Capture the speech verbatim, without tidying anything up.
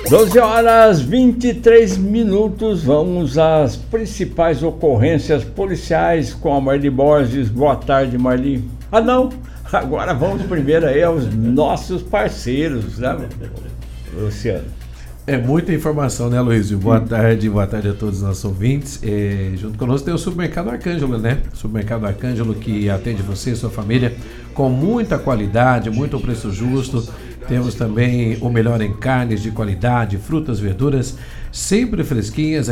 doze horas e vinte e três minutos, vamos às principais ocorrências policiais com a Marli Borges. Boa tarde, Marli. Ah não, agora vamos primeiro aí aos nossos parceiros, né, Luciano? É muita informação, né, Luizio? Boa tarde, boa tarde a todos os nossos ouvintes. É, junto conosco tem o Supermercado Arcângelo, né? Supermercado Arcângelo que atende você e sua família com muita qualidade, muito preço justo. Temos também o melhor em carnes de qualidade, frutas, verduras, sempre fresquinhas.